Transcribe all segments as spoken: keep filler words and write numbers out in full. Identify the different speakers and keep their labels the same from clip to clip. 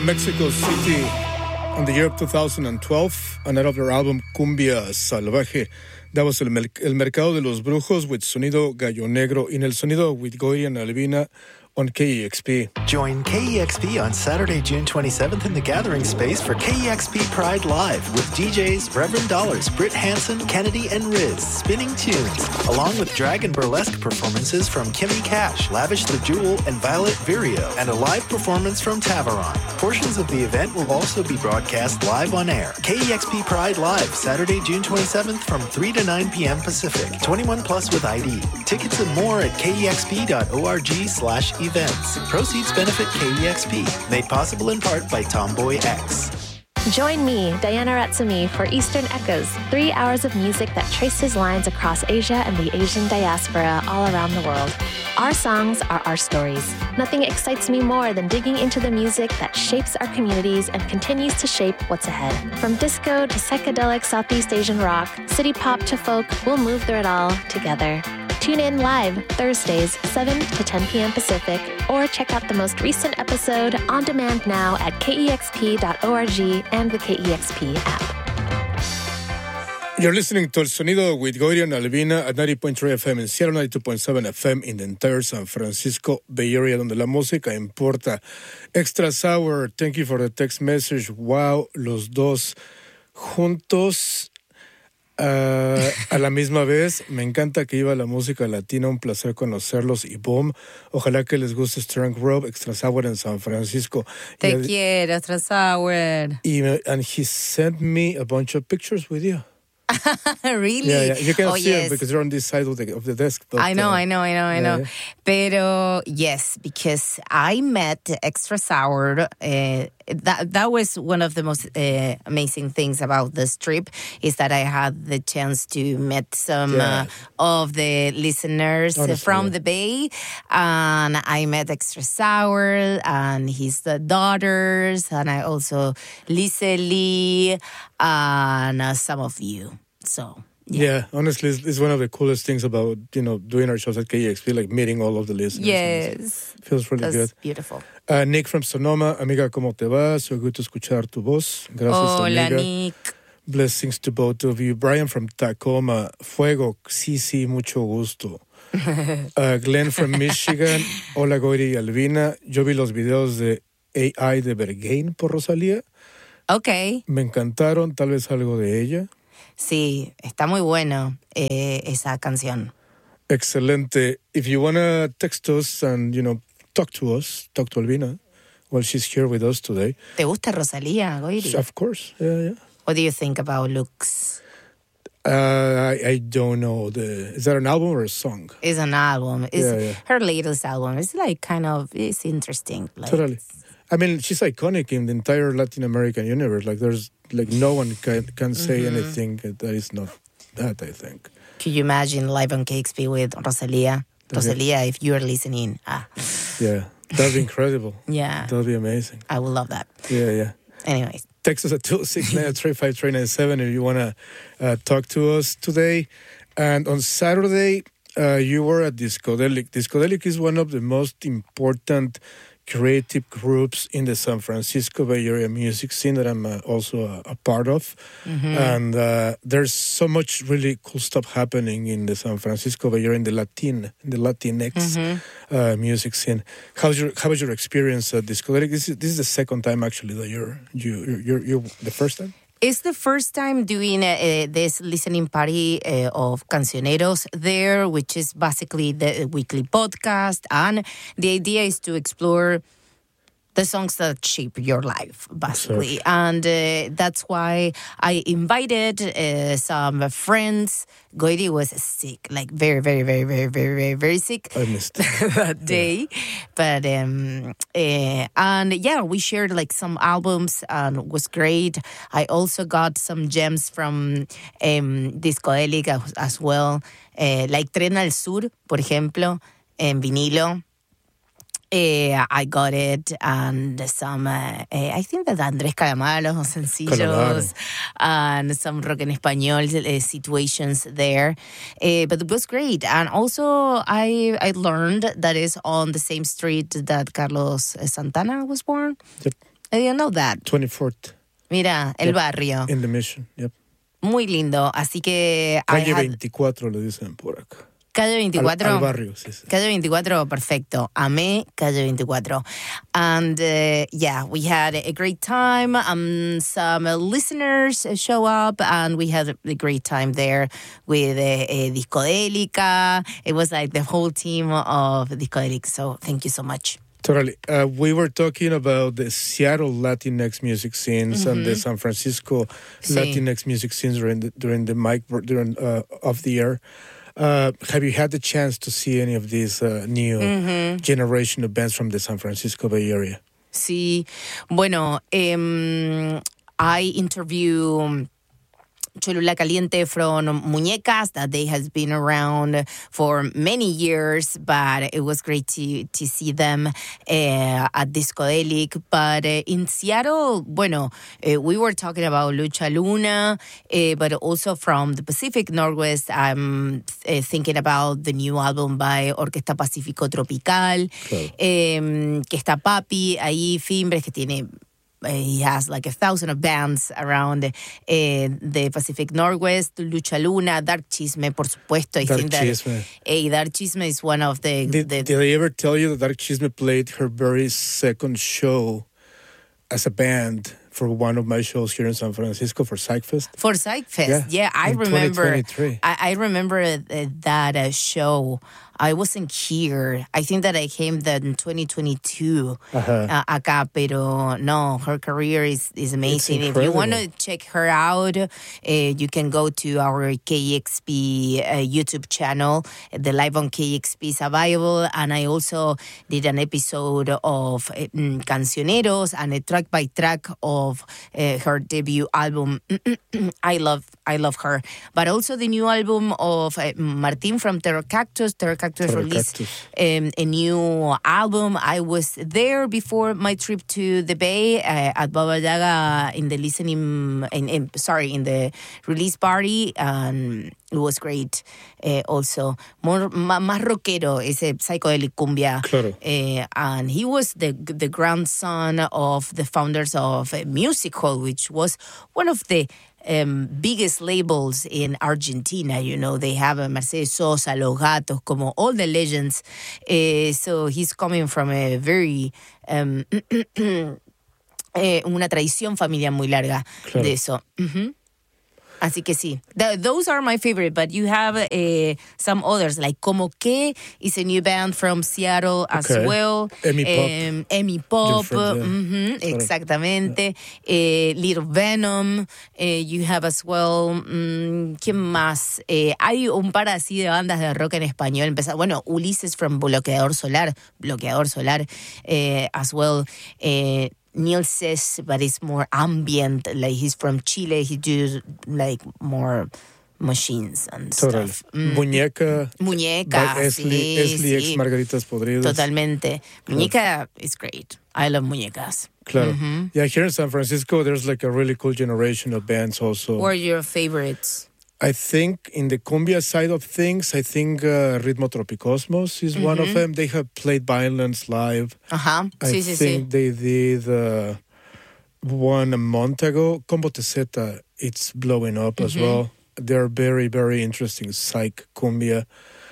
Speaker 1: Mexico City in the year of two thousand twelve, and out of their album Cumbia Salvaje. That was El, Mer- El Mercado de los Brujos with Sonido Gallo Negro in El Sonido with Goy and Albina on K E X P.
Speaker 2: Join K E X P on Saturday, June twenty-seventh in the Gathering Space for K E X P Pride Live with D Js Reverend Dollars, Britt Hansen, Kennedy, and Riz spinning tunes, along with drag and burlesque performances from Kimmy Cash, Lavish the Jewel, and Violet Virio, and a live performance from Taveron. Portions of the event will also be broadcast live on air. K E X P Pride Live, Saturday, June twenty-seventh from three to nine p.m. Pacific. twenty-one plus with I D. Tickets and more at kexp.org slash events. Proceeds benefit K E X P. Made possible in part by Tomboy X.
Speaker 3: Join me, Diana Ratsumi, for Eastern Echoes, three hours of music that traces lines across Asia and the Asian diaspora all around the world. Our songs are our stories. Nothing excites me more than digging into the music that shapes our communities and continues to shape what's ahead. From disco to psychedelic Southeast Asian rock, city pop to folk, we'll move through it all together. Tune in live Thursdays, seven to ten p.m. Pacific, or check out the most recent episode on demand now at kexp dot org and the K E X P app.
Speaker 1: You're listening to El Sonido with Goy and Albina at ninety point three F M in Seattle, ninety-two point seven F M in the entire San Francisco Bay Area, donde la música importa. Extra Sour, thank you for the text message. Wow, los dos juntos. Uh, a la misma vez, me encanta que iba la música latina, un placer conocerlos y boom, ojalá que les guste Strength Rob, Extra Sour en San Francisco.
Speaker 4: Te
Speaker 1: y,
Speaker 4: quiero, Extra Sour.
Speaker 1: Y, and he sent me a bunch of pictures with you.
Speaker 4: Really?
Speaker 1: Yeah, yeah. You can't
Speaker 4: oh,
Speaker 1: see
Speaker 4: yes.
Speaker 1: them because they're on this side of the, of the desk. But,
Speaker 4: I know,
Speaker 1: uh,
Speaker 4: I know, I know, I
Speaker 1: yeah,
Speaker 4: know.
Speaker 1: yeah.
Speaker 4: Pero yes, because I met Extra Sour. Uh, that that was one of the most uh, amazing things about this trip is that I had the chance to meet some
Speaker 1: yeah.
Speaker 4: uh, of the listeners
Speaker 1: Honestly,
Speaker 4: from
Speaker 1: yeah.
Speaker 4: the Bay, and I met Extra Sour and his uh, daughters, and I also Lisa Lee and uh, some of you. So.
Speaker 1: Yeah. yeah, honestly, it's, it's one of the coolest things about, you know, doing our shows at K E X P, like meeting all of the listeners.
Speaker 4: Yes.
Speaker 1: It feels really
Speaker 4: That's
Speaker 1: good.
Speaker 4: Beautiful.
Speaker 1: Uh, Nick from Sonoma, amiga, ¿cómo te va? So good to escuchar tu voz. Gracias,
Speaker 4: Hola,
Speaker 1: amiga.
Speaker 4: Nick.
Speaker 1: Blessings to both of you. Brian from Tacoma, Fuego, sí, sí, mucho gusto. uh, Glenn from Michigan, hola, Goyri y Albina. Yo vi los videos de A I de Berghain por Rosalía.
Speaker 4: Ok.
Speaker 1: Me encantaron, tal vez algo de ella.
Speaker 4: Sí, está muy bueno eh, esa canción.
Speaker 1: Excelente. If you want to text us and, you know, talk to us, talk to Albina while she's here with us today.
Speaker 4: ¿Te gusta Rosalía, Goyri?
Speaker 1: Of course, yeah, yeah.
Speaker 4: What do you think about looks?
Speaker 1: Uh, I, I don't know. The, is that an album or a song?
Speaker 4: It's an album. It's
Speaker 1: Yeah, yeah.
Speaker 4: her latest album. It's like kind of, it's interesting. Like,
Speaker 1: Totally. I mean, she's iconic in the entire Latin American universe. Like, there's, like, no one can, can say
Speaker 4: Mm-hmm.
Speaker 1: anything that is not that, I think.
Speaker 4: Could you imagine live on K X P with Rosalía? Rosalía, if you're listening. Ah.
Speaker 1: Yeah, that'd be incredible.
Speaker 4: Yeah.
Speaker 1: That'd be amazing.
Speaker 4: I would love that.
Speaker 1: Yeah, yeah.
Speaker 4: Anyways.
Speaker 1: Text us at two six nine, three five three nine seven if you want to uh, talk to us today. And on Saturday, uh, you were at Discodelic. Discodelic is one of the most important creative groups in the San Francisco Bay Area music scene that I'm uh, also a, a part of.
Speaker 4: Mm-hmm.
Speaker 1: And uh, there's so much really cool stuff happening in the San Francisco Bay Area in the Latin, in the Latinx
Speaker 4: Mm-hmm.
Speaker 1: uh, music scene. How's your how was your experience at Discodelic? This is this is the second time actually that you're you you're you're the first time.
Speaker 4: It's the first time doing uh, this listening party uh, of Cancioneros there, which is basically the weekly podcast. And the idea is to explore the songs that shape your life, basically.
Speaker 1: Exactly.
Speaker 4: And uh, that's why I invited uh, some friends. Goyri was sick, like very, very, very, very, very, very, very sick
Speaker 1: I missed it.
Speaker 4: that day. Yeah. But, um, uh, and yeah, we shared like some albums and it was great. I also got some gems from um, Discodelic as, as well, uh, like Tren al Sur, por ejemplo, en vinilo. Uh, I got it, and some, uh, uh, I think that Andrés Calamaro, sencillos,
Speaker 1: Calamaro.
Speaker 4: and some rock en español uh, situations there. Uh, but it was great. And also, I I learned that it's on the same street that Carlos Santana was born.
Speaker 1: Yep.
Speaker 4: I didn't know that.
Speaker 1: twenty-fourth.
Speaker 4: Mira, el
Speaker 1: Yep.
Speaker 4: barrio.
Speaker 1: In the Mission, yep.
Speaker 4: Muy lindo. Así que... I
Speaker 1: Calle
Speaker 4: had-
Speaker 1: veinticuatro le dicen por acá.
Speaker 4: Calle
Speaker 1: Al,
Speaker 4: veinticuatro.
Speaker 1: al barrio, sí, sí.
Speaker 4: Calle veinticuatro, perfecto. Amé Calle veinticuatro. And uh, yeah, we had a great time. Um, some uh, listeners show up, and we had a great time there with uh, uh, Discodélica. It was like the whole team of Discodélica. So thank you so much.
Speaker 1: Totally. Uh, we were talking about the Seattle Latinx music scenes and the San Francisco
Speaker 4: Sí.
Speaker 1: Latinx music scenes during the, during the mic during uh, of the year. Uh, have you had the chance to see any of these uh, new generation of bands from the San Francisco Bay Area?
Speaker 4: Sí, bueno, um, I interview Cholula Caliente from Muñecas, that they has been around for many years, but it was great to to see them uh, at Discodelic. But uh, in Seattle, bueno, uh, we were talking about Lucha Luna, uh, but also from the Pacific Northwest, I'm uh, thinking about the new album by Orquesta Pacífico Tropical,
Speaker 1: Claro.
Speaker 4: um, que está Papi ahí, Fimbres, que tiene... He has like a thousand of bands around uh, the Pacific Northwest. Lucha Luna, Dark Chisme, por supuesto. I
Speaker 1: Dark
Speaker 4: think that
Speaker 1: Chisme.
Speaker 4: eh, Dark Chisme is one of the...
Speaker 1: Did,
Speaker 4: the
Speaker 1: did I ever tell you that Dark Chisme played her very second show as a band for one of my shows here in San Francisco for PsychFest?
Speaker 4: For PsychFest,
Speaker 1: Yeah,
Speaker 4: yeah, I
Speaker 1: in
Speaker 4: remember.
Speaker 1: twenty twenty-three.
Speaker 4: I, I remember uh, that uh, show. I wasn't here. I think that I came then in twenty twenty-two
Speaker 1: Uh-huh.
Speaker 4: uh, acá, pero no, her career is, is amazing. If you want to
Speaker 1: incredible.
Speaker 4: check her out, uh, you can go to our K E X P uh, YouTube channel. The live on K E X P is available. And I also did an episode of uh, mm, Cancioneros and a track by track of uh, her debut album. I love I love her. But also the new album of uh, Martin from Terror Cactus. Terror Cactus
Speaker 1: Terror
Speaker 4: released
Speaker 1: Cactus.
Speaker 4: um, a new album. I was there before my trip to the Bay uh, at Baba Yaga in the listening, in, in, sorry, in the release party, and it was great. Uh, also, more ma, más rockero, ese psychedelic cumbia.
Speaker 1: Claro.
Speaker 4: Uh, and he was the the grandson of the founders of uh, Music Hall, which was one of the Um, biggest labels in Argentina. You know, they have a Mercedes Sosa, Los Gatos, como all the legends. Uh, so he's coming from a very um, eh, una tradición familiar muy larga
Speaker 1: Claro.
Speaker 4: de eso. Ujú. Así que sí, Th- those are my favorite, but you have uh, some others, like Como Que is a new band from Seattle as
Speaker 1: Okay.
Speaker 4: well.
Speaker 1: Emi Pop.
Speaker 4: Um, Emi Pop,
Speaker 1: Your friend, yeah.
Speaker 4: mhm,
Speaker 1: Sorry.
Speaker 4: exactamente. Eh, Little Venom, eh, you have as well. mm, ¿Quién más? Eh, hay un par así de bandas de rock en español. Empezar, bueno, Ulises from Bloqueador Solar, Bloqueador Solar eh, as well. Eh, Neil says, but it's more ambient. Like he's from Chile. He does like more machines and
Speaker 1: Totally.
Speaker 4: stuff. Mm.
Speaker 1: Muñeca.
Speaker 4: Muñeca,
Speaker 1: by Esli,
Speaker 4: sí,
Speaker 1: Esli ex
Speaker 4: sí.
Speaker 1: Margaritas Podridas.
Speaker 4: Totalmente. Muñeca is great. I love muñecas.
Speaker 1: Claro. Yeah, here in San Francisco, there's like a really cool generation of bands also.
Speaker 4: What are your favorites?
Speaker 1: I think in the cumbia side of things, I think uh, Ritmo Tropicosmos is one of them. They have played Violence live.
Speaker 4: Ajá.
Speaker 1: I
Speaker 4: Sí, sí,
Speaker 1: think
Speaker 4: sí.
Speaker 1: they did uh, one a month ago. Combo Teseta, it's blowing up as well. They're very, very interesting psych cumbia.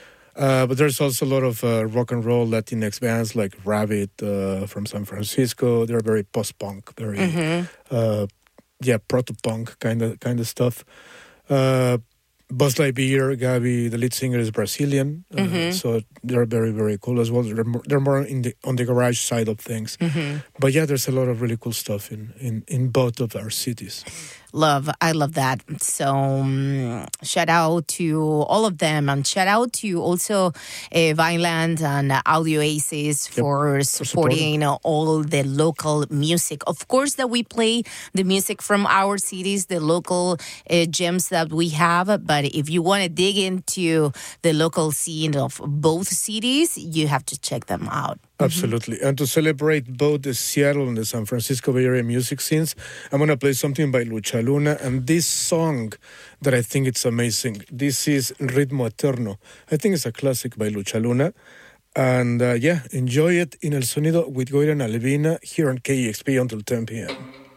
Speaker 1: Uh, but there's also a lot of uh, rock and roll Latinx bands like Rabbit uh, from San Francisco. They're very post-punk, very uh, yeah, proto-punk kind of kind of stuff. Uh, Buzz Lightyear, Gabi, the lead singer, is Brazilian, uh, so they're very, very cool as well. They're more, they're more in the, on the garage side of things. But yeah, there's a lot of really cool stuff in, in, in both of our cities.
Speaker 4: Love. I love that. So um, shout out to all of them, and shout out to also uh, Vineland and uh, Audio Aces for supporting uh, all the local music. Of course that we play the music from our cities, the local uh, gems that we have. But if you want to dig into the local scene of both cities, you have to check them out.
Speaker 1: Absolutely. And to celebrate both the Seattle and the San Francisco Bay Area music scenes, I'm going to play something by Lucha Luna. And this song that I think it's amazing, this is Ritmo Eterno. I think it's a classic by Lucha Luna. And uh, yeah, enjoy it in El Sonido with Goira and Albina here on K E X P until ten p.m.